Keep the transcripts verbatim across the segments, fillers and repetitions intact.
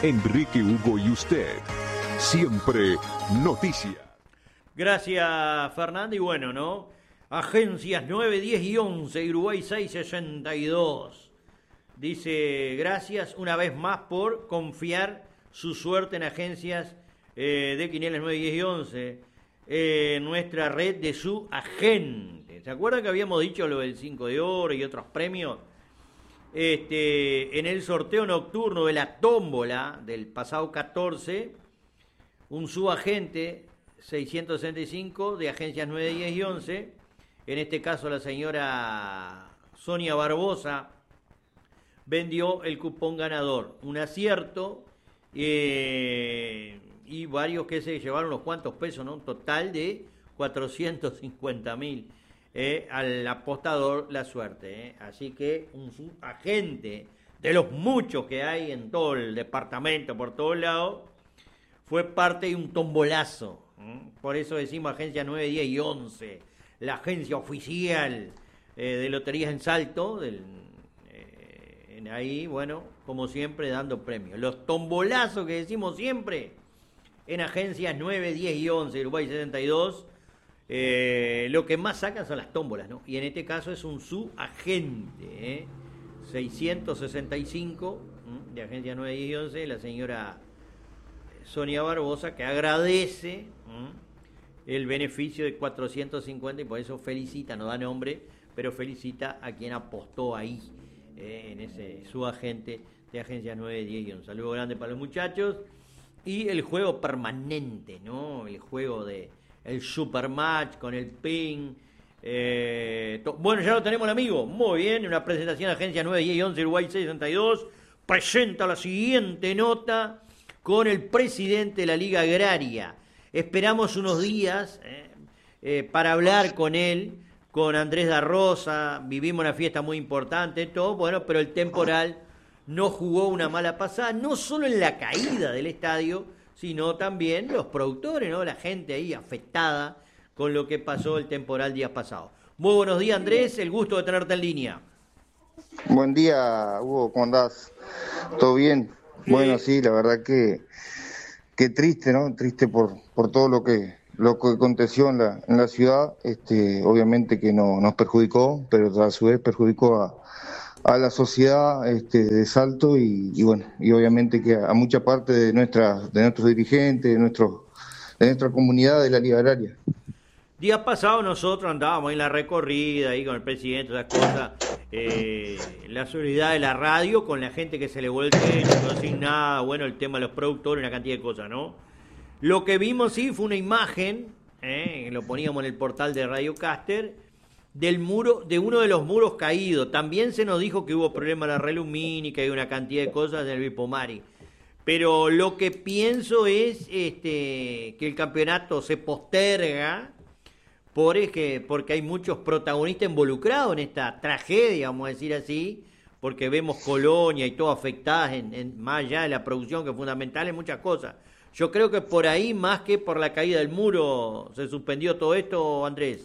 Enrique, Hugo y usted. Siempre noticia. Gracias, Fernando. Y bueno, ¿no? Agencias nueve, diez y once, Uruguay seis sesenta y dos. Dice, gracias una vez más por confiar su suerte en agencias eh, de quinielas nueve, diez y once. Eh, nuestra red de su agente. ¿Se acuerdan que habíamos dicho lo del cinco de oro y otros premios? Este, en el sorteo nocturno de la tómbola del pasado catorce, un subagente seiscientos sesenta y cinco de agencias nueve, diez y once, en este caso la señora Sonia Barbosa, vendió el cupón ganador. Un acierto eh, y varios que se llevaron unos cuantos pesos, ¿no? Un total de cuatrocientos cincuenta mil. Eh, al apostador la suerte, eh. Así que un agente de los muchos que hay en todo el departamento, por todos lados, fue parte de un tombolazo. ¿eh? Por eso decimos agencia nueve, diez y once, la agencia oficial eh, de Loterías en Salto, del, eh, ahí, bueno, como siempre, dando premios. Los tombolazos que decimos siempre en agencias nueve, diez y once, Uruguay setenta y dos. Eh, lo que más sacan son las tómbolas, ¿no? Y en este caso es un subagente, ¿eh? seiscientos sesenta y cinco, ¿eh? De agencia nueve, diez y once, la señora Sonia Barbosa, que agradece ¿eh? el beneficio de cuatrocientos cincuenta y por eso felicita, no da nombre, pero felicita a quien apostó ahí, ¿eh? en ese subagente de agencia nueve, diez y once. Saludo grande para los muchachos. Y el juego permanente, ¿no? El juego de el supermatch con el ping. Eh, to- bueno, ya lo tenemos el amigo. Muy bien, una presentación de agencia nueve, diez y once, Uruguay seis sesenta y dos. Presenta la siguiente nota con el presidente de la Liga Agraria. Esperamos unos días eh, eh, para hablar con él, con Andrés da Rosa. Vivimos una fiesta muy importante, todo, bueno, pero el temporal no jugó una mala pasada, no solo en la caída del estadio, sino también los productores, ¿no? La gente ahí afectada con lo que pasó el temporal días pasados. Muy buenos días, Andrés, el gusto de tenerte en línea. Buen día, Hugo, ¿cómo andás? ¿Todo bien? Sí. Bueno, sí, la verdad que, que triste, ¿no? Triste por, por todo lo que lo que aconteció en la, en la ciudad, este, obviamente que no, nos perjudicó, pero a su vez perjudicó a, a la sociedad este, de Salto y, y bueno, y obviamente que a mucha parte de nuestra, de nuestros dirigentes, de nuestros, de nuestra comunidad de la Liga Agraria. Días pasados nosotros andábamos en la recorrida ahí con el presidente, esas cosas, eh, la solidaridad de la radio con la gente que se le vuelve el techo, no sin nada, bueno, el tema de los productores, una cantidad de cosas, ¿no? Lo que vimos sí fue una imagen, eh, lo poníamos en el portal de Radio Caster, del muro, de uno de los muros caídos. También se nos dijo que hubo problemas en la red lumínica y una cantidad de cosas en el Bipomari. Pero lo que pienso es este, que el campeonato se posterga por es que, porque hay muchos protagonistas involucrados en esta tragedia, vamos a decir así, porque vemos Colonia y todo afectadas en, en, más allá de la producción, que es fundamental en muchas cosas. Yo creo que por ahí, más que por la caída del muro, se suspendió todo esto, Andrés.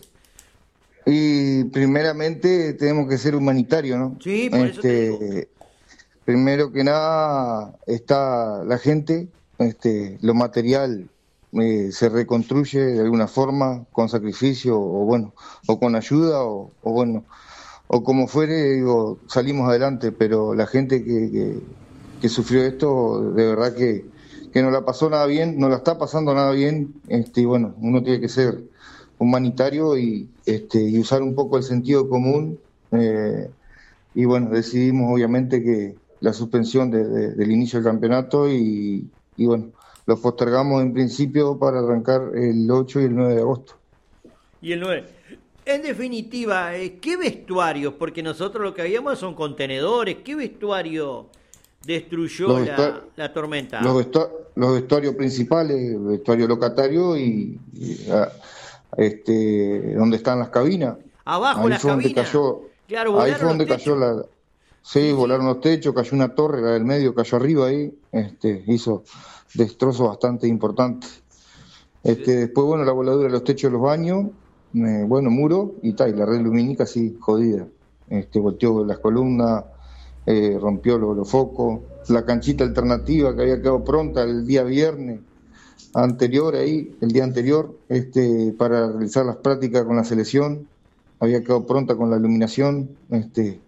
Y primeramente tenemos que ser humanitarios, ¿no? Sí, por eso te digo. Este, primero que nada está la gente, este, lo material eh, se reconstruye de alguna forma con sacrificio o bueno, o con ayuda o, o bueno, o como fuere, digo, salimos adelante, pero la gente que, que, que sufrió esto, de verdad que, que no la pasó nada bien, no la está pasando nada bien, este, y bueno, uno tiene que ser humanitario y, este, y usar un poco el sentido común, eh, y bueno, decidimos obviamente que la suspensión de, de, del inicio del campeonato y, y bueno, lo postergamos en principio para arrancar el ocho y el nueve de agosto. Y el nueve. En definitiva, ¿qué vestuarios? Porque nosotros lo que habíamos son contenedores. ¿Qué vestuario destruyó Los la, vestu- la tormenta? Los, vestu- los vestuarios principales, el vestuario locatario y, y a- este, donde están las cabinas. Abajo Ahí las fue donde cabinas. cayó, Claro, ahí fue volaron los donde cayó techos. la, sí, Sí, sí. volaron los techos, cayó una torre, la del medio cayó arriba ahí, este, hizo destrozos bastante importantes. Este, después, bueno, la voladura de los techos de los baños, eh, bueno, muro y tal, y la red lumínica sí, jodida. Este, volteó las columnas, eh, rompió los, los focos, la canchita alternativa que había quedado pronta el día viernes anterior, ahí, el día anterior, este, para realizar las prácticas con la selección, había quedado pronta con la iluminación, este,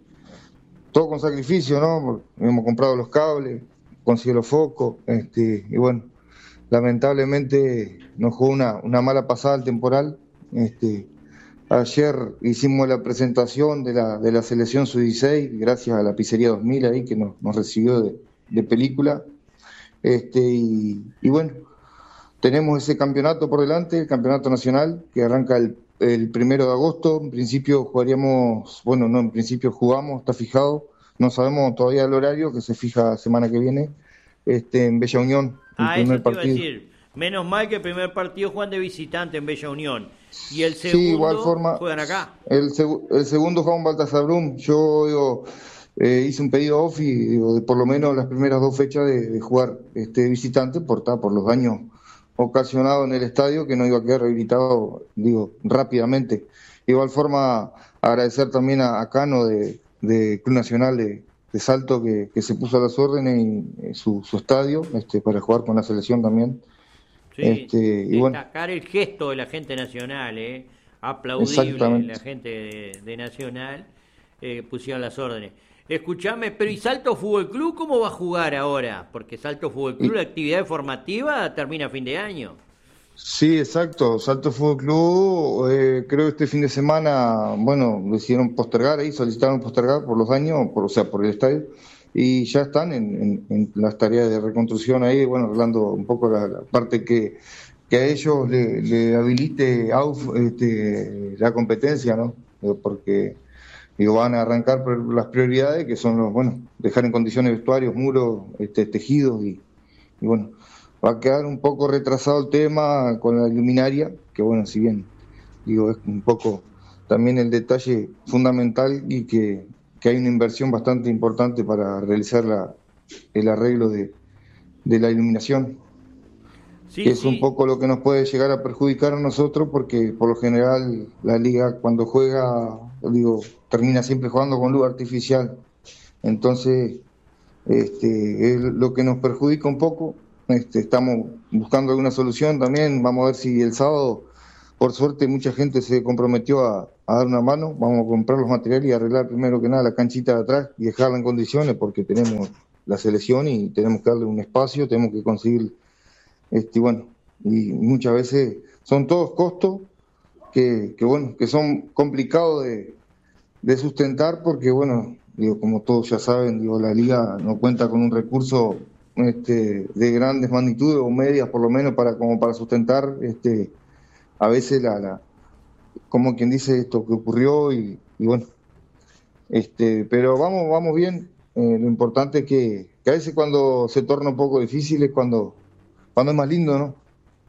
todo con sacrificio, ¿no? Hemos comprado los cables, conseguido los focos, este, y bueno, lamentablemente nos jugó una, una mala pasada el temporal. Este, ayer hicimos la presentación de la, de la selección sub dieciséis, gracias a la Pizzería dos mil ahí que nos, nos recibió de, de película, este, y, y bueno, tenemos ese campeonato por delante, el campeonato nacional, que arranca el, el primero de agosto. En principio jugaríamos, bueno, no, en principio jugamos, está fijado, no sabemos todavía el horario, que se fija semana que viene, este, en Bella Unión. Ah, eso te partido. iba a decir. Menos mal que el primer partido juegan de visitante en Bella Unión. Y el segundo sí, igual forma, juegan acá. El, seg el segundo juega en Baltasar Brum. Yo digo, eh, hice un pedido off y digo, de por lo menos las primeras dos fechas de, de jugar este visitante por, por los daños ocasionado en el estadio, que no iba a quedar rehabilitado, digo, rápidamente. De igual forma, agradecer también a, a Cano de, de Club Nacional de, de Salto, que, que se puso a las órdenes y eh, su, su estadio, este, para jugar con la selección también. Sí, este, y destacar bueno, el gesto de la gente nacional, eh, aplaudible la gente de, de Nacional, eh, pusieron las órdenes. Escuchame, pero ¿y Salto Fútbol Club cómo va a jugar ahora? Porque Salto Fútbol Club, la actividad formativa termina a fin de año. Sí, exacto. Salto Fútbol Club, eh, creo que este fin de semana, bueno, decidieron postergar ahí, solicitaron postergar por los daños, por, o sea, por el estadio, y ya están en, en, en las tareas de reconstrucción ahí, bueno, arreglando un poco la, la parte que, que a ellos le, le habilite A U F este, la competencia, ¿no? Porque digo, van a arrancar por las prioridades, que son los, bueno, dejar en condiciones vestuarios, muros, este, tejidos, y, y bueno, va a quedar un poco retrasado el tema con la luminaria, que bueno, si bien, digo, es un poco también el detalle fundamental y que, que hay una inversión bastante importante para realizar la, el arreglo de, de la iluminación. Sí, que es sí. un poco lo que nos puede llegar a perjudicar a nosotros, porque por lo general la liga cuando juega, digo, termina siempre jugando con luz artificial, entonces este, es lo que nos perjudica un poco. Este, estamos buscando alguna solución también, vamos a ver si el sábado, por suerte mucha gente se comprometió a, a dar una mano, vamos a comprar los materiales y arreglar primero que nada la canchita de atrás y dejarla en condiciones, porque tenemos la selección y tenemos que darle un espacio, tenemos que conseguir, este, bueno, y muchas veces son todos costos que, que bueno, que son complicados de, de sustentar, porque bueno, digo, como todos ya saben, digo, la liga no cuenta con un recurso este, de grandes magnitudes o medias por lo menos para como para sustentar este, a veces la, la como quien dice esto que ocurrió y, y bueno, este, pero vamos, vamos bien. Eh, lo importante es que, que a veces cuando se torna un poco difícil es cuando, cuando es más lindo, ¿no?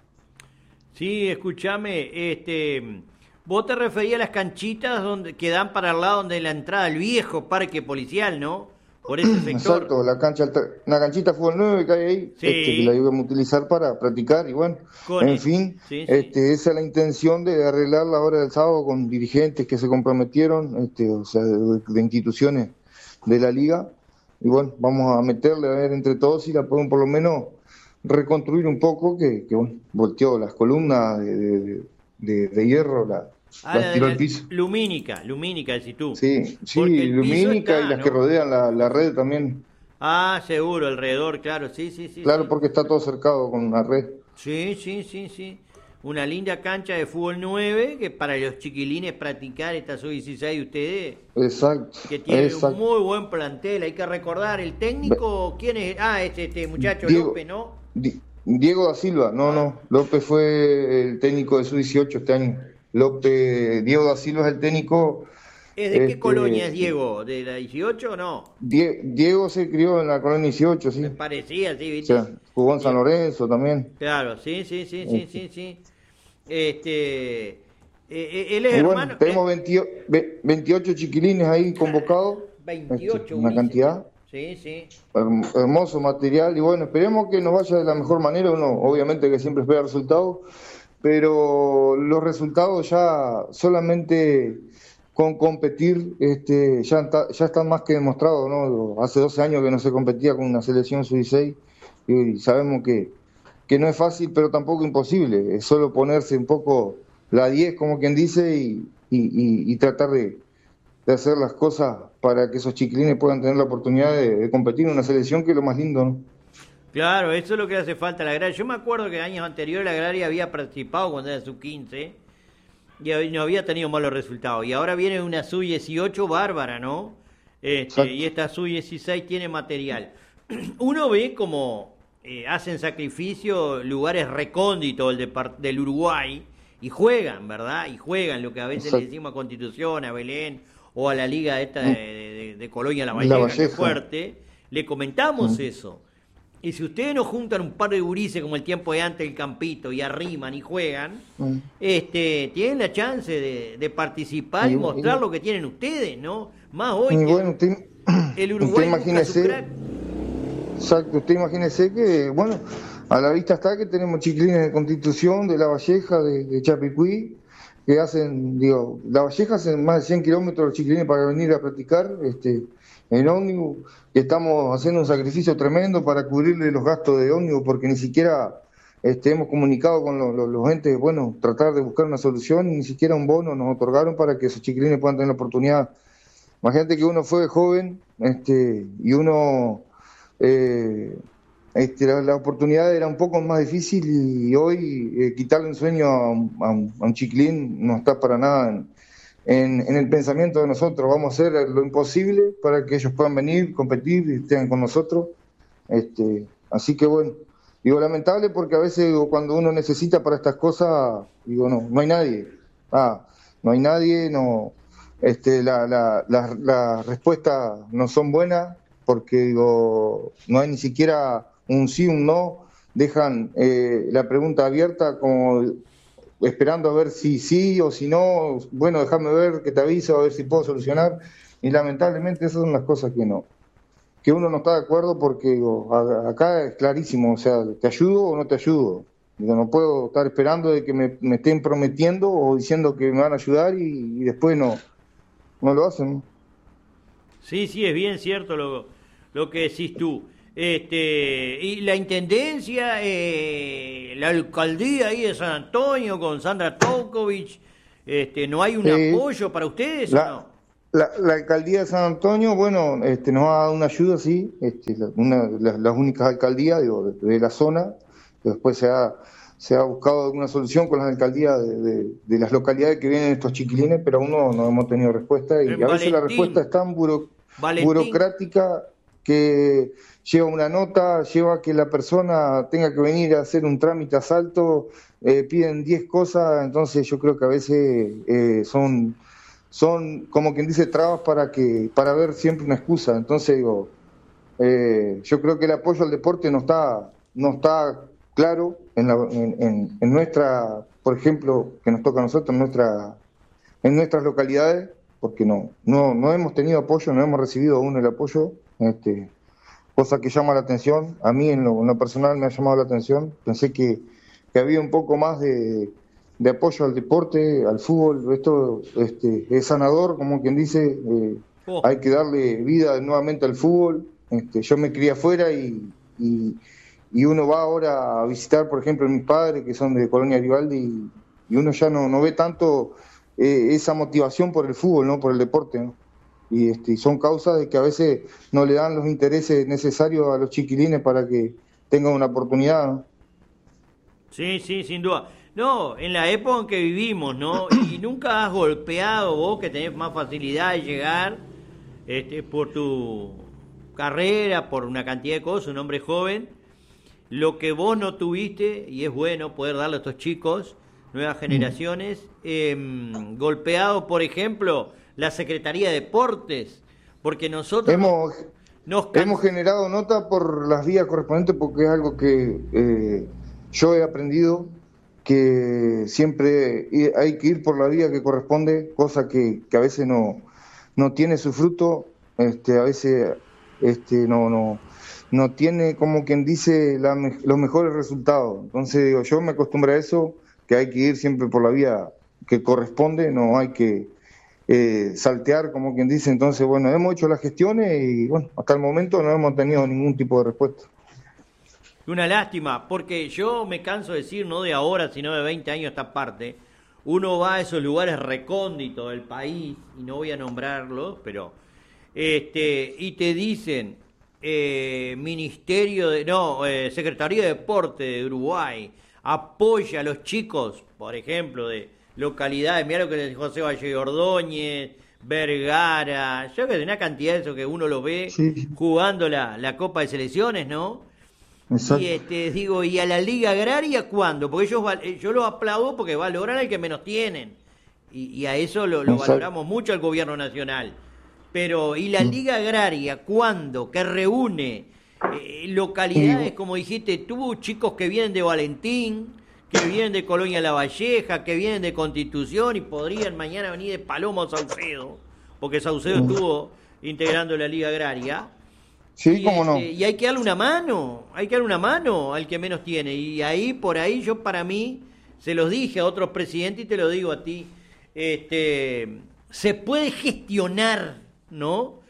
Sí, escúchame, este, vos te referías a las canchitas donde que dan para el lado donde la entrada al viejo parque policial, ¿no? Por ese sector. Exacto, la cancha, una canchita fútbol nueve que hay ahí, sí. este, que la íbamos a utilizar para practicar y bueno, con en el... fin, sí, sí. Este, esa es la intención de arreglar la hora del sábado con dirigentes que se comprometieron, este, o sea, de, de instituciones de la liga, y bueno, vamos a meterle a ver entre todos si la podemos por lo menos reconstruir un poco, que, que bueno, volteó las columnas de, de, de, de hierro, la Ah, la tiró al piso. Lumínica, lumínica, decís tú. Sí, sí, lumínica está, y las ¿no? que rodean la, la red también. Ah, seguro, alrededor, claro, sí, sí, sí. Claro, sí. porque está todo cercado con una red. Sí, sí, sí, sí. Una linda cancha de fútbol nueve, que para los chiquilines practicar esta sub dieciséis de ustedes. Exacto. Que tiene exacto. un muy buen plantel, hay que recordar. ¿El técnico quién es? Ah, este, este muchacho Diego, López, ¿no? Di, Diego da Silva, no, ah. no. López fue el técnico de sub dieciocho este año. López, Diego da Silva es el técnico. ¿Es de este, qué colonia es Diego? ¿De la dieciocho o no? Die, Diego se crió en la colonia dieciocho, sí. Me parecía, sí, ¿viste? O sea, jugó en San Lorenzo también. Claro, sí, sí, sí, sí, este. sí, sí. Este, eh, él es bueno, hermano. Tenemos eh, veintiocho chiquilines ahí convocados. veintiocho, este, una cantidad. Sí, sí. Hermoso material y bueno, esperemos que nos vaya de la mejor manera. Uno, obviamente, que siempre espera resultados, pero los resultados ya solamente con competir, este, ya, está, ya está más que demostrado, ¿no? Hace doce años que no se competía con una selección sub dieciséis y sabemos que, que no es fácil, pero tampoco imposible, es solo ponerse un poco la diez, como quien dice, y, y, y, y tratar de, de hacer las cosas para que esos chiquilines puedan tener la oportunidad de, de competir en una selección, que es lo más lindo, ¿no? Claro, eso es lo que hace falta a la agraria. Yo me acuerdo que años anteriores la agraria había participado cuando era sub quince y no había tenido malos resultados. Y ahora viene una sub dieciocho bárbara, ¿no? Este, y esta sub dieciséis tiene material. Uno ve como eh, hacen sacrificio lugares recónditos del, del Uruguay y juegan, ¿verdad? Y juegan lo que a veces Exacto. le decimos a Constitución, a Belén o a la liga esta de, de, de Colonia La Valleja, la Valleja. Que es fuerte. Le comentamos mm. eso. Y si ustedes no juntan un par de gurises como el tiempo de antes del campito y arriman y juegan, mm. este, tienen la chance de, de participar y, y mostrar y, lo que tienen ustedes, ¿no? Más hoy que bueno, usted, el Uruguay usted busca su crack. Exacto, usted imagínese que, bueno, a la vista está que tenemos chiquilines de Constitución, de La Valleja, de, de Chapicuí, que hacen, digo, La Valleja hacen más de cien kilómetros los chiquilines para venir a practicar, este, en ómnibus, y estamos haciendo un sacrificio tremendo para cubrirle los gastos de ómnibus, porque ni siquiera este, hemos comunicado con los, los, los entes, bueno, tratar de buscar una solución, y ni siquiera un bono nos otorgaron para que esos chiquilines puedan tener la oportunidad. Imagínate que uno fue joven, este, y uno, eh, este, la, la oportunidad era un poco más difícil, y hoy eh, quitarle un sueño a, a, a un chiquilín no está para nada en, En, en el pensamiento de nosotros. Vamos a hacer lo imposible para que ellos puedan venir, competir y estén con nosotros. Este, así que bueno, digo, lamentable porque a veces digo, cuando uno necesita para estas cosas, digo, no, no hay nadie. Ah, no hay nadie, no, este, la, la, la, las respuestas no son buenas porque digo, no hay ni siquiera un sí, un no, dejan eh, la pregunta abierta como esperando a ver si sí o si no, bueno, déjame ver, que te aviso, a ver si puedo solucionar, y lamentablemente esas son las cosas que no, que uno no está de acuerdo porque digo, a, acá es clarísimo, o sea, ¿te ayudo o no te ayudo? Digo, no puedo estar esperando de que me, me estén prometiendo o diciendo que me van a ayudar y, y después no, no lo hacen. Sí, sí, es bien cierto lo, lo que decís tú. Este, y la intendencia, eh, la alcaldía ahí de San Antonio con Sandra Tokovic, este, ¿no hay un eh, apoyo para ustedes la, o no? La, la alcaldía de San Antonio, bueno, este, nos ha dado una ayuda, sí, este, una de las, las únicas alcaldías digo, de, de la zona. Después se ha, se ha buscado alguna solución con las alcaldías de, de, de las localidades que vienen estos chiquilines, pero aún no, no hemos tenido respuesta, y en a Valentín, veces la respuesta es tan buro, burocrática que lleva una nota, lleva a que la persona tenga que venir a hacer un trámite a Salto, eh, piden diez cosas, entonces yo creo que a veces eh, son, son como quien dice trabas para que para ver siempre una excusa. Entonces digo, eh, yo creo que el apoyo al deporte no está no está claro en, la, en, en, en nuestra, por ejemplo, que nos toca a nosotros, en nuestra en nuestras localidades, porque no no no hemos tenido apoyo, no hemos recibido aún el apoyo. Este, cosa que llama la atención, a mí en lo, en lo personal me ha llamado la atención, pensé que, que había un poco más de, de apoyo al deporte, al fútbol, esto este, es sanador, como quien dice, eh, oh. hay que darle vida nuevamente al fútbol, este, yo me crié afuera y, y, y uno va ahora a visitar, por ejemplo, a mis padres que son de Colonia Garibaldi y, y uno ya no, no ve tanto eh, esa motivación por el fútbol, ¿no? Por el deporte, ¿no? Y este, son causas de que a veces no le dan los intereses necesarios a los chiquilines para que tengan una oportunidad, ¿no? Sí, sí, sin duda. No, en la época en que vivimos, ¿no? Y nunca has golpeado vos, que tenés más facilidad de llegar este, por tu carrera, por una cantidad de cosas, un hombre joven, lo que vos no tuviste, y es bueno poder darle a estos chicos, nuevas generaciones, eh, golpeado, por ejemplo, la Secretaría de Deportes, porque nosotros hemos, nos can... hemos generado nota por las vías correspondientes, porque es algo que eh, yo he aprendido, que siempre hay que ir por la vía que corresponde, cosa que, que a veces no, no tiene su fruto, este, a veces este, no, no, no tiene, como quien dice, la, los mejores resultados. Entonces digo, yo me acostumbré a eso, que hay que ir siempre por la vía que corresponde, no hay que eh, saltear, como quien dice. Entonces, bueno, hemos hecho las gestiones y, bueno, hasta el momento no hemos tenido ningún tipo de respuesta. Una lástima, porque yo me canso de decir, no de ahora, sino de veinte años a esta parte, uno va a esos lugares recónditos del país, y no voy a nombrarlos, pero, este, y te dicen, eh, Ministerio de, no, eh, Secretaría de Deporte de Uruguay, apoya a los chicos, por ejemplo, de localidades, mirá lo que dice José Valle Ordóñez, Vergara, yo que de una cantidad de eso que uno lo ve Sí. jugando la, la Copa de Selecciones, ¿no? Exacto. Y este, digo, ¿y a la Liga Agraria cuándo? Porque ellos val- yo los aplaudo porque valoran al que menos tienen. Y, y a eso lo, lo Exacto. valoramos mucho al gobierno nacional. Pero, ¿y la Mm. Liga Agraria cuándo? Que reúne eh, localidades, como dijiste tú, chicos que vienen de Valentín, que vienen de Colonia La Valleja, que vienen de Constitución y podrían mañana venir de Paloma o Saucedo, porque Saucedo Mm. estuvo integrando la Liga Agraria. Sí, Y, cómo no. este, y hay que darle una mano, hay que darle una mano al que menos tiene. Y ahí, por ahí, yo para mí, se los dije a otros presidentes y te lo digo a ti, este, se puede gestionar, ¿no?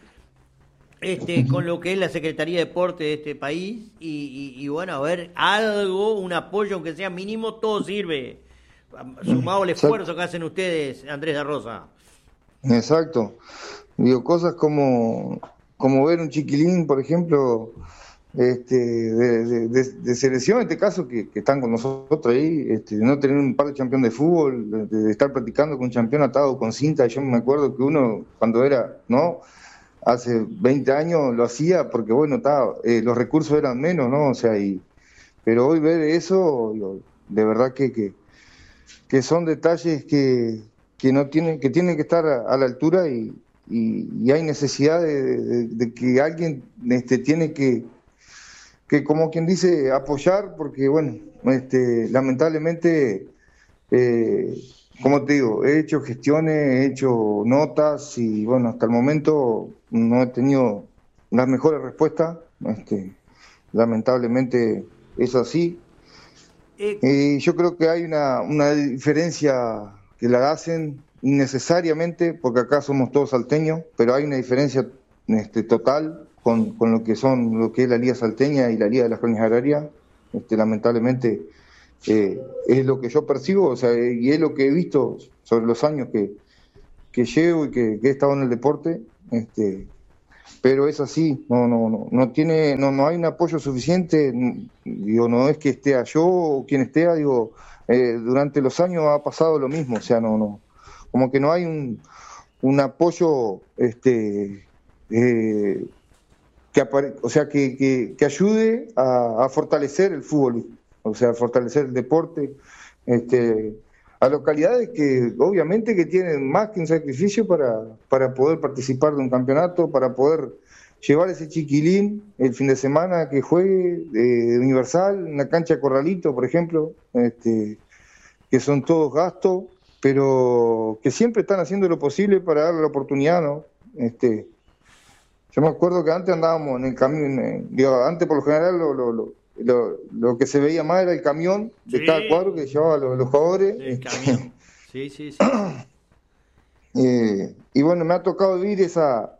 Este, con lo que es la Secretaría de Deporte de este país y, y, y bueno, a ver, algo, un apoyo, aunque sea mínimo, todo sirve. Sumado el esfuerzo que hacen ustedes, Andrés da Rosa. Exacto. Digo, cosas como, como ver un chiquilín, por ejemplo, este, de, de, de, de selección, en este caso, que, que están con nosotros ahí, este, de no tener un par de campeón de fútbol, de, de estar practicando con un campeón atado con cinta. Yo me acuerdo que uno, cuando era, ¿no? Hace veinte años lo hacía porque, bueno, estaba, eh, los recursos eran menos, ¿no? O sea, y, pero hoy ver eso, digo, de verdad que, que, que son detalles que, que no tienen, que tienen que estar a, a la altura y, y, y hay necesidad de, de, de que alguien este, tiene que, que, como quien dice, apoyar, porque, bueno, este, lamentablemente, eh, como te digo, he hecho gestiones, he hecho notas y, bueno, hasta el momento no he tenido las mejores respuestas. Este, lamentablemente es así. Eh, Eh, yo creo que hay una, una diferencia que la hacen innecesariamente, porque acá somos todos salteños, pero hay una diferencia este, total con, con lo que son lo que es la Liga Salteña y la Liga de las Colonias Agrarias. Este, lamentablemente eh, es lo que yo percibo, o sea, y es lo que he visto sobre los años que, que llevo y que, que he estado en el deporte. Este, pero es así, no, no, no, no tiene, no, no hay un apoyo suficiente. Digo, no es que esté yo o quien esté, digo, eh, durante los años ha pasado lo mismo, o sea, no, no, como que no hay un, un apoyo, este, eh, que apare, o sea, que, que, que ayude a, a fortalecer el fútbol, o sea, a fortalecer el deporte, este, a localidades que obviamente que tienen más que un sacrificio para, para poder participar de un campeonato, para poder llevar ese chiquilín el fin de semana que juegue eh, Universal, en la cancha de Corralito, por ejemplo, este, que son todos gastos, pero que siempre están haciendo lo posible para darle la oportunidad, ¿no? Este, yo me acuerdo que antes andábamos en el camión, eh, digo, antes por lo general lo, lo, lo Lo, lo que se veía más era el camión de Sí. cada cuadro que llevaba los, los jugadores. el camión. Sí, sí, sí. Eh, y bueno, me ha tocado vivir esa,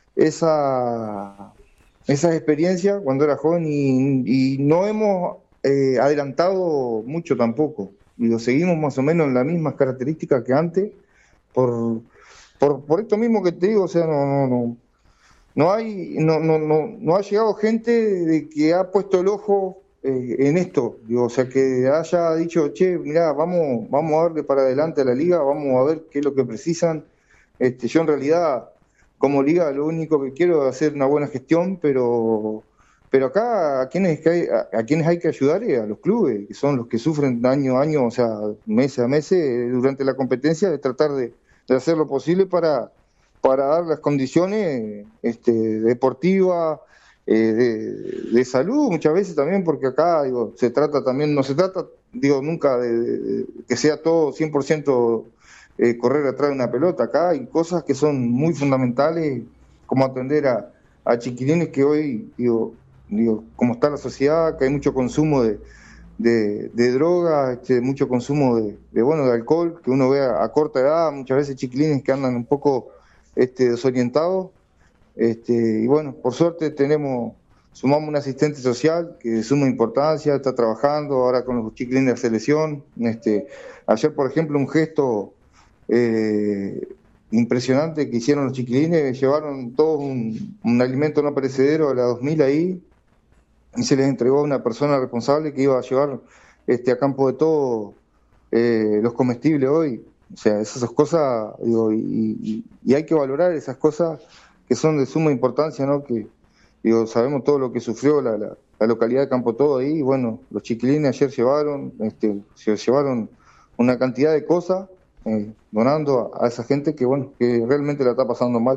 esa, esas experiencias cuando era joven y, y no hemos eh, adelantado mucho tampoco. Digo, seguimos más o menos en las mismas características que antes, por, por, por esto mismo que te digo, o sea, no, no, no. No hay, no, no, no, no ha llegado gente de que ha puesto el ojo eh, en esto, digo, o sea, que haya dicho, che, mirá, vamos, vamos a darle para adelante a la liga, vamos a ver qué es lo que precisan. Este, yo en realidad, como liga, lo único que quiero es hacer una buena gestión, pero, pero acá a quienes hay, a, a quienes hay que ayudar es a los clubes, que son los que sufren año a año, o sea, mes a mes, eh, durante la competencia, de tratar de, de hacer lo posible para para dar las condiciones este, deportivas, eh, de, de salud, muchas veces también, porque acá digo, se trata también, no se trata, digo, nunca de, de que sea todo cien por ciento eh, correr atrás de una pelota. Acá hay cosas que son muy fundamentales, como atender a, a chiquilines que hoy, digo, digo, como está la sociedad, que hay mucho consumo de, de, de droga, este, mucho consumo de, de, bueno, de alcohol, que uno ve a, a corta edad, muchas veces chiquilines que andan un poco este, desorientados. Este, y bueno, por suerte tenemos, sumamos un asistente social que de suma importancia, está trabajando ahora con los chiquilines de la selección. Este, ayer, por ejemplo, un gesto eh, impresionante que hicieron los chiquilines, llevaron todo un, un alimento no perecedero a la dos mil ahí, y se les entregó a una persona responsable que iba a llevar este, a Campo de Todo eh, los comestibles hoy. O sea, esas cosas, digo, y, y, y hay que valorar esas cosas que son de suma importancia, ¿no? Que, digo, sabemos todo lo que sufrió la, la, la localidad de Campo Todo ahí, y bueno, los chiquilines ayer llevaron, este, se llevaron una cantidad de cosas, eh, donando a, a esa gente que, bueno, que realmente la está pasando mal.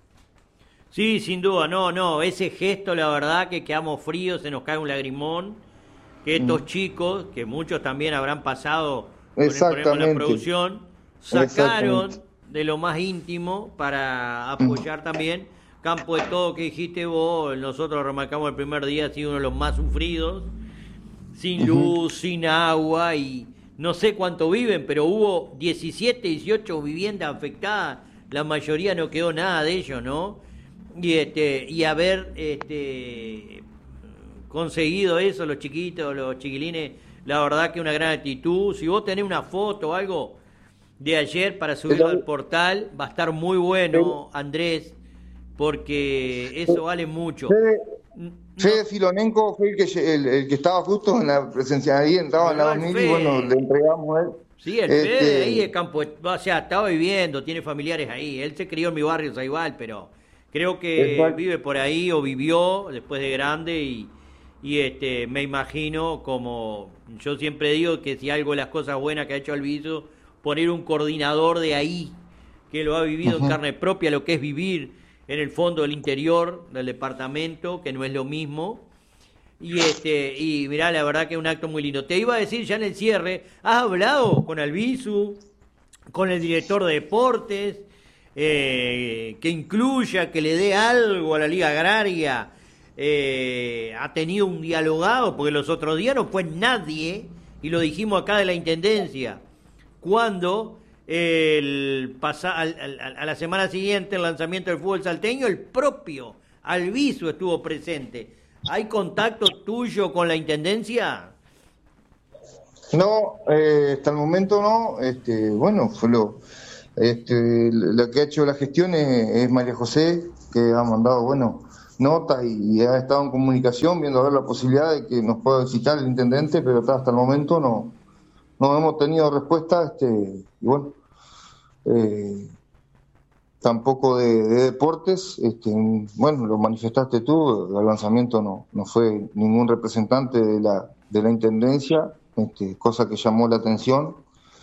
Sí, sin duda, no, no, ese gesto, la verdad que quedamos fríos, se nos cae un lagrimón, que estos mm. chicos, que muchos también habrán pasado con, el, con la producción, sacaron de lo más íntimo para apoyar mm. también Campo de Todo, que dijiste vos, nosotros remarcamos el primer día, ha sido uno de los más sufridos, sin luz, uh-huh. sin agua, y no sé cuánto viven, pero hubo diecisiete, dieciocho viviendas afectadas, la mayoría no quedó nada de ellos, ¿no? Y este y haber este conseguido eso, los chiquitos, los chiquilines, la verdad que una gran actitud. Si vos tenés una foto o algo de ayer para subirlo al portal, va a estar muy bueno, Andrés, porque eso vale mucho. Fede, Fede Filonenko fue el que, el, el que estaba justo en la presencialidad, estaba en la dos mil y bueno, le entregamos a él. Sí, el este... Fede ahí de Campo, o sea, estaba viviendo, tiene familiares ahí. Él se crió en mi barrio, Saibal, pero creo que Exacto. vive por ahí o vivió después de grande y, y este me imagino, como yo siempre digo, que si algo de las cosas buenas que ha hecho Alviso, poner un coordinador de ahí, que lo ha vivido uh-huh. en carne propia, lo que es vivir en el fondo del interior del departamento, que no es lo mismo. Y este y mirá, la verdad que es un acto muy lindo. Te iba a decir ya en el cierre, ¿has hablado con Albizu, con el director de deportes, eh, que incluya, que le dé algo a la Liga Agraria? Eh, ¿ha tenido un dialogado? Porque los otros días no fue nadie, y lo dijimos acá de la Intendencia, cuando el pasa, al, al, a la semana siguiente, el lanzamiento del fútbol salteño, el propio Albizu estuvo presente. ¿Hay contacto tuyo con la Intendencia? No, eh, hasta el momento no. Este, bueno, fue lo, este, lo que ha hecho la gestión es, es María José, que ha mandado, bueno, notas y, y ha estado en comunicación viendo a ver la posibilidad de que nos pueda visitar el intendente, pero hasta el momento no, no hemos tenido respuesta. Este, y bueno, eh, tampoco de, de deportes. Este, bueno, lo manifestaste tú, el lanzamiento no, no fue ningún representante de la, de la Intendencia, este, cosa que llamó la atención.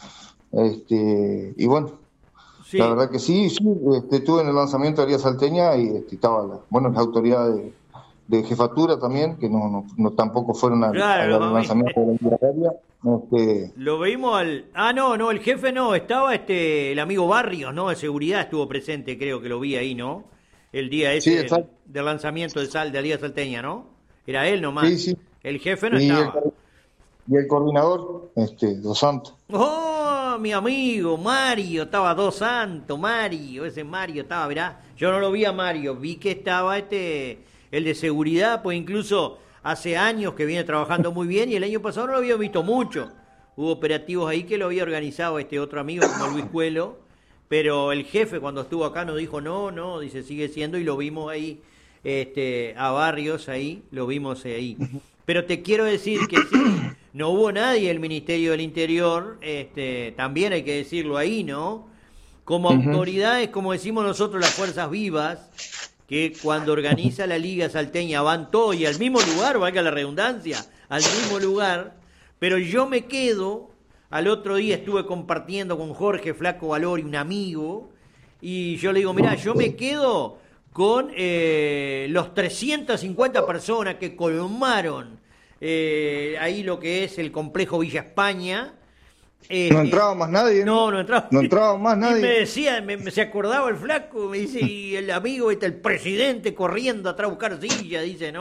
Este, y bueno, sí. La verdad que sí, sí, este, estuve en el lanzamiento de Liga Salteña y este, estaba la, bueno, las autoridades de, de jefatura también, que no, no, no tampoco fueron al, claro, al lanzamiento de la Liga Agraria. Este... Lo veíamos al... Ah, no, no, el jefe no, estaba este el amigo Barrios, ¿no? De seguridad estuvo presente, creo que lo vi ahí, ¿no? El día ese sí, del, del lanzamiento de Sal de la Liga Salteña, ¿no? Era él nomás. Sí, sí. El jefe no y estaba. El, y el coordinador, este, Dos Santos. ¡Oh, mi amigo, Mario! Estaba Dos Santos, Mario, ese Mario estaba, mirá. Yo no lo vi a Mario, vi que estaba este el de seguridad, pues incluso... Hace años que viene trabajando muy bien y el año pasado no lo había visto mucho. Hubo operativos ahí que lo había organizado este otro amigo como Luis Cuelo, pero el jefe cuando estuvo acá nos dijo no, no, dice sigue siendo y lo vimos ahí, este, a Barrios ahí, lo vimos ahí. Pero te quiero decir que sí, no hubo nadie del Ministerio del Interior, este, también hay que decirlo ahí, ¿no? Como uh-huh. autoridades, como decimos nosotros, las fuerzas vivas, que cuando organiza la Liga Salteña van todos y al mismo lugar, valga la redundancia, al mismo lugar, pero yo me quedo, al otro día estuve compartiendo con Jorge Flaco Valori, un amigo, y yo le digo, mirá, yo me quedo con eh, los trescientas cincuenta personas que colmaron eh, ahí lo que es el complejo Villa España. Eh, no entraba más nadie. No, no entraba. No entraba más nadie. Y me decía, me, me, se acordaba el flaco, me dice, y el amigo, este, el presidente corriendo atrás a buscar silla, dice, ¿no?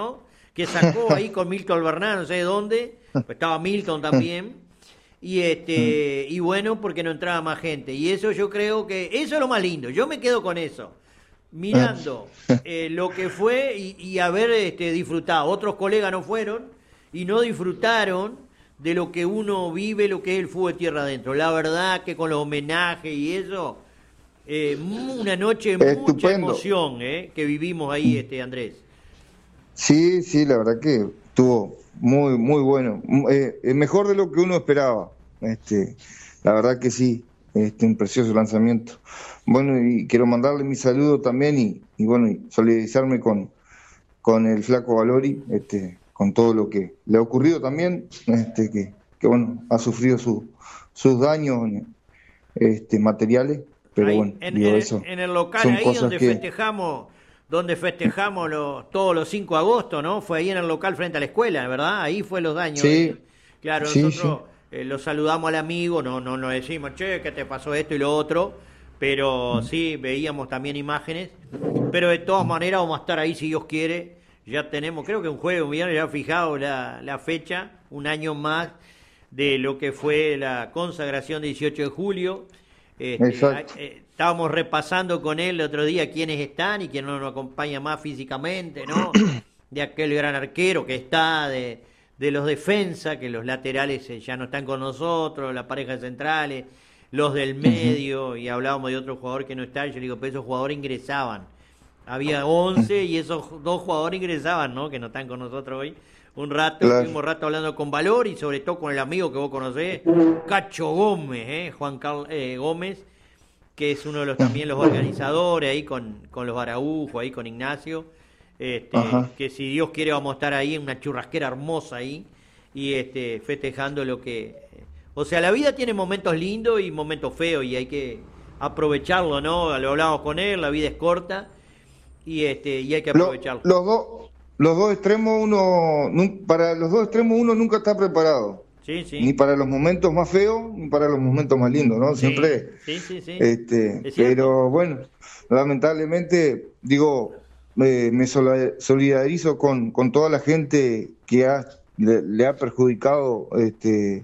que sacó ahí con Milton Bernal, no sé de dónde, estaba Milton también, y este y bueno, porque no entraba más gente. Y eso yo creo que, eso es lo más lindo, yo me quedo con eso, mirando eh, lo que fue y, y haber este, disfrutado. Otros colegas no fueron y no disfrutaron de lo que uno vive, lo que es el fútbol de tierra adentro. La verdad que con los homenajes y eso, eh, una noche de mucha Estupendo. emoción eh, que vivimos ahí, este Andrés. Sí, sí, la verdad que estuvo muy, muy bueno. Eh, eh, mejor de lo que uno esperaba. Este, la verdad que sí, este, un precioso lanzamiento. Bueno, y quiero mandarle mi saludo también y, y bueno, y solidarizarme con, con el flaco Valori, este, con todo lo que le ha ocurrido también, este, que, que bueno, ha sufrido su, sus daños este, materiales, pero ahí, bueno, en, digo en, eso. en el local Son ahí cosas donde que... festejamos, donde festejamos los, todos los cinco de agosto, ¿no? Fue ahí en el local frente a la escuela, ¿verdad? Ahí fue los daños. Sí, eh. Claro, sí, nosotros eh, lo saludamos al amigo, no, no, no decimos, che, que te pasó esto y lo otro, pero sí, veíamos también imágenes, pero de todas maneras vamos a estar ahí si Dios quiere. Ya tenemos, creo que un jueves, un viernes, ya fijado la, la fecha, un año más de lo que fue la consagración del dieciocho de julio. Este, Exacto. eh, estábamos repasando con él el otro día quiénes están y quién no nos acompaña más físicamente, ¿no? De aquel gran arquero que está, de, de los defensas, que los laterales eh, ya no están con nosotros, la pareja de centrales, los del medio, uh-huh. Y hablábamos de otro jugador que no está, yo le digo, pero esos jugadores ingresaban. Había once y esos dos jugadores ingresaban, ¿no? Que no están con nosotros hoy. Un rato, claro. Estuvimos rato hablando con Valor y sobre todo con el amigo que vos conocés, Cacho Gómez, ¿eh? Juan Carlos eh, Gómez, que es uno de los también los organizadores ahí con, con los Araújo, ahí con Ignacio. Este, que si Dios quiere vamos a estar ahí en una churrasquera hermosa ahí y este, festejando lo que... O sea, la vida tiene momentos lindos y momentos feos y hay que aprovecharlo, ¿no? Lo hablamos con él, la vida es corta. Y este y hay que aprovecharlo. Lo, los dos los dos extremos uno para los dos extremos uno nunca está preparado. Sí, sí. Ni para los momentos más feos ni para los momentos más lindos, ¿no? Sí, Siempre. Sí, sí, sí. Este, pero bueno, lamentablemente digo eh, me solidarizo con, con toda la gente que ha le, le ha perjudicado este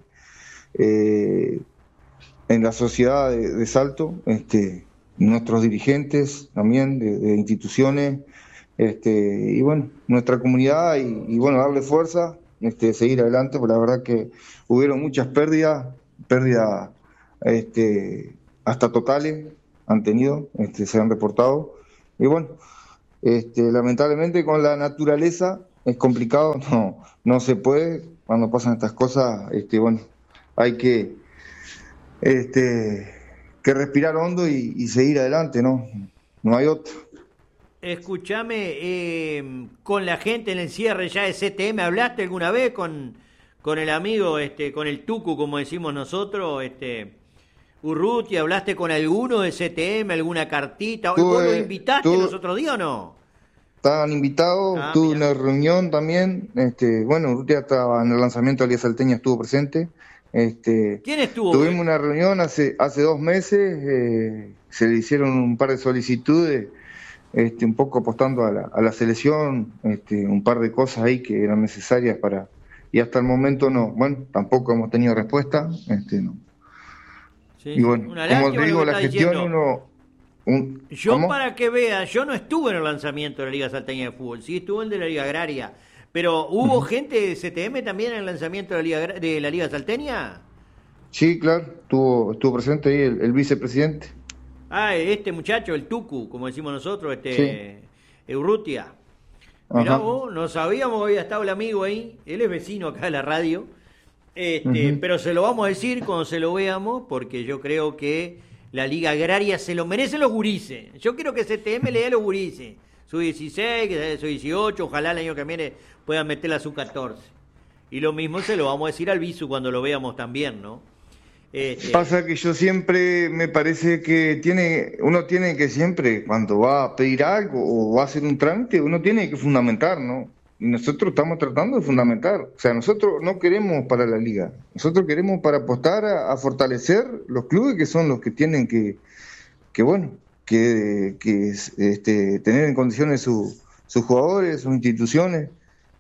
eh, en la sociedad de, de Salto, este nuestros dirigentes también de, de instituciones, este y bueno, nuestra comunidad y, y bueno, darle fuerza, este seguir adelante, porque la verdad que hubieron muchas pérdidas, pérdidas este hasta totales han tenido, este se han reportado, y bueno, este lamentablemente con la naturaleza es complicado, no, no se puede, cuando pasan estas cosas, este bueno, hay que este que respirar hondo y, y seguir adelante, ¿no? No hay otro. Escúchame, eh, con la gente en el cierre ya de C T M, ¿hablaste alguna vez con, con el amigo, este, con el Tucu, como decimos nosotros, este, Urrutia? ¿Hablaste con alguno de C T M, alguna cartita? Tuve, ¿Vos lo invitaste tuve, los otros días o no? Estaban invitados, ah, tuve mirá. Una reunión también, este, bueno, Urrutia estaba en el lanzamiento de Liga Salteña, estuvo presente. Este, ¿Quién estuvo? Tuvimos una reunión hace hace dos meses, eh, se le hicieron un par de solicitudes, este, un poco apostando a la, a la selección, este, un par de cosas ahí que eran necesarias para, y hasta el momento no, bueno, tampoco hemos tenido respuesta, este, no. Sí, y bueno, como te digo, la gestión diciendo. uno... Un, yo ¿cómo? Para que veas, yo no estuve en el lanzamiento de la Liga Salteña de Fútbol, sí estuve en el de la Liga Agraria. Pero, ¿hubo uh-huh. gente de C T M también en el lanzamiento de la Liga, de la Liga Salteña? Sí, claro, estuvo, estuvo presente ahí el, el vicepresidente. Ah, este muchacho, el Tucu, como decimos nosotros, este sí. Urrutia. Mirá vos, no sabíamos que había estado el amigo ahí, él es vecino acá de la radio, este, uh-huh. pero se lo vamos a decir cuando se lo veamos, porque yo creo que la Liga Agraria se lo merecen los gurises. Yo quiero que C T M le dé a los gurises. Su dieciséis, que su dieciocho, ojalá el año que viene puedan meterla a su catorce. Y lo mismo se lo vamos a decir al Visu cuando lo veamos también, ¿no? Este... Pasa que yo siempre me parece que tiene uno tiene que siempre, cuando va a pedir algo o va a hacer un trámite, uno tiene que fundamentar, ¿no? Y nosotros estamos tratando de fundamentar. O sea, nosotros no queremos para la liga. Nosotros queremos para apostar a, a fortalecer los clubes que son los que tienen que, que bueno... que, que este, tener en condiciones su, sus jugadores, sus instituciones,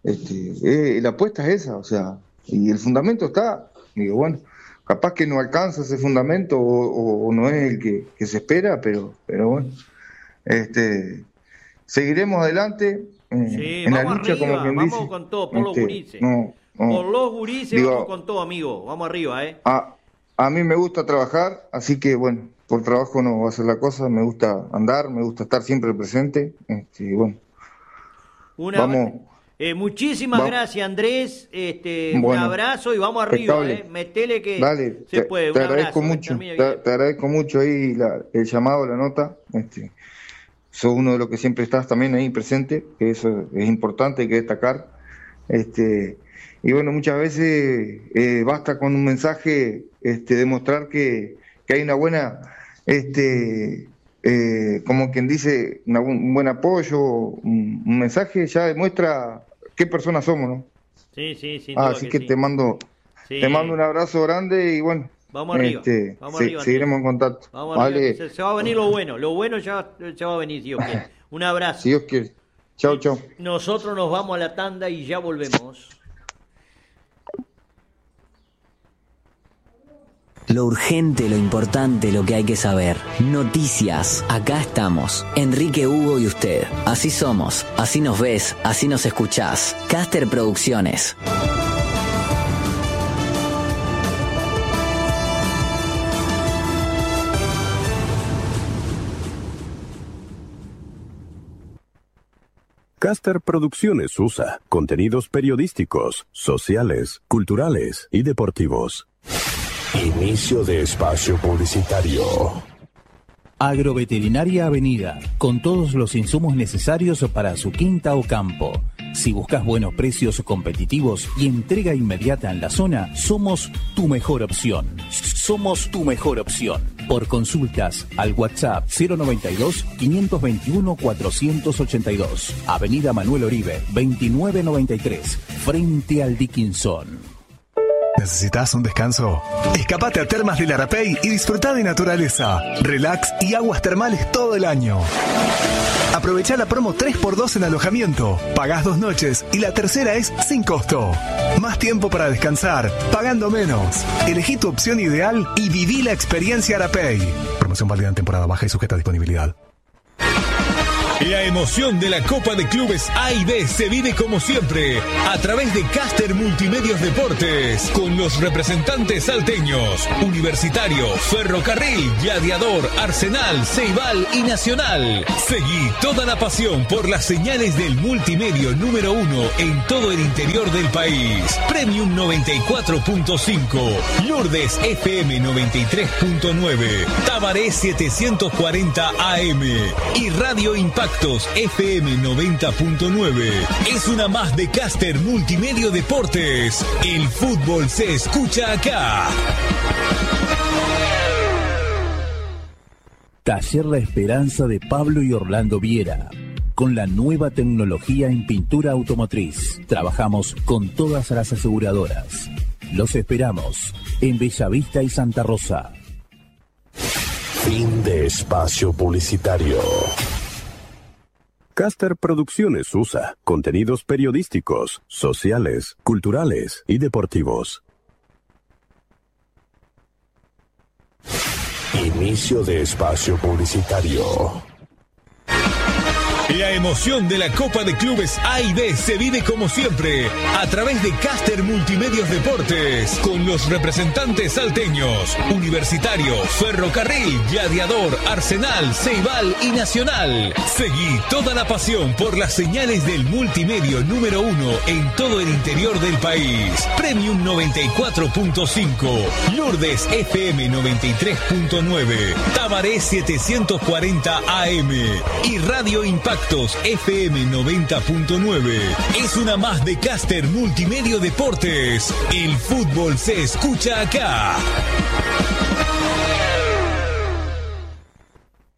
Este, eh, la apuesta es esa, o sea, y el fundamento está, digo, bueno, capaz que no alcanza ese fundamento o, o, o no es el que, que se espera, pero, pero bueno, este, seguiremos adelante eh, sí, en la vamos lucha, arriba, como quien vamos dice. con todo, por este, los gurises. No, no, por los gurises digo, vamos con todo, amigo. Vamos arriba, ¿eh? A, a mí me gusta trabajar, así que bueno, por trabajo no va a ser la cosa, me gusta andar, me gusta estar siempre presente, este, bueno. Una, vamos. Eh, muchísimas vamos. Gracias, Andrés. Este, bueno, un abrazo y vamos arriba, eh. Metele que Dale, se te, puede. Te un agradezco abrazo, mucho, te, te agradezco mucho ahí la, el llamado, la nota. Este, sos uno de los que siempre estás también ahí presente, que eso es importante, hay que destacar. Este, y bueno, muchas veces eh, basta con un mensaje este, demostrar que, que hay una buena, este, eh, como quien dice, una, un buen apoyo, un, un mensaje ya demuestra qué personas somos, ¿no? Sí, sí, sin ah, duda así que, que sí. te mando, sí. te mando un abrazo grande y bueno. Vamos arriba, este, vamos se, arriba. Seguiremos en contacto. Vamos vale. arriba. Se, se va a venir lo bueno, lo bueno ya, ya va a venir, si Dios quiere. Un abrazo. Si Dios quiere. Chao, chao. Nosotros nos vamos a la tanda y ya volvemos. Lo urgente, lo importante, lo que hay que saber. Noticias. Acá estamos. Enrique, Hugo y usted. Así somos. Así nos ves. Así nos escuchás. Caster Producciones. Caster Producciones U S A. Contenidos periodísticos, sociales, culturales y deportivos. Inicio de espacio publicitario. Agroveterinaria Avenida, con todos los insumos necesarios para su quinta o campo. Si buscas buenos precios competitivos y entrega inmediata en la zona, somos tu mejor opción. Somos tu mejor opción. Por consultas al WhatsApp cero noventa y dos, quinientos veintiuno, cuatrocientos ochenta y dos. Avenida Manuel Oribe, veintinueve noventa y tres, frente al Dickinson. ¿Necesitas un descanso? Escapate a Termas del Arapey y disfruta de naturaleza, relax y aguas termales todo el año. Aprovecha la promo tres por dos en alojamiento. Pagás dos noches y la tercera es sin costo. Más tiempo para descansar, pagando menos. Elegí tu opción ideal y viví la experiencia Arapey. Promoción válida en temporada baja y sujeta a disponibilidad. La emoción de la Copa de Clubes A y B se vive como siempre a través de Caster Multimedios Deportes con los representantes salteños, Universitario, Ferrocarril, Gladiador, Arsenal, Ceibal y Nacional. Seguí toda la pasión por las señales del multimedio número uno en todo el interior del país. Premium noventa y cuatro punto cinco, Lourdes F M noventa y tres punto nueve, Tabaré setecientos cuarenta A M y Radio Impacto F M noventa punto nueve. Es una más de Caster Multimedio Deportes. El fútbol se escucha acá. Taller La Esperanza de Pablo y Orlando Viera. Con la nueva tecnología en pintura automotriz. Trabajamos con todas las aseguradoras. Los esperamos en Bellavista y Santa Rosa. Fin de espacio publicitario. Caster Producciones U S A. Contenidos periodísticos, sociales, culturales y deportivos. Inicio de espacio publicitario. La emoción de la Copa de Clubes A y B se vive como siempre a través de Caster Multimedios Deportes con los representantes salteños, Universitario, Ferrocarril, Gladiador, Arsenal, Ceibal y Nacional. Seguí toda la pasión por las señales del multimedio número uno en todo el interior del país. Premium noventa y cuatro punto cinco, Lourdes F M noventa y tres punto nueve, Tabaré setecientos cuarenta A M y Radio Impacto F M noventa punto nueve. Es una más de Caster Multimedio Deportes. El fútbol se escucha acá.